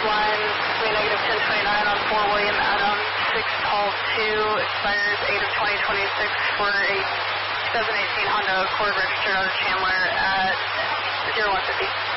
line, way negative 1029 on 4 William Adams, 6 Hall 2, expires 8 of 2026 for a 718 Honda Accord registered out of Chandler at 0150.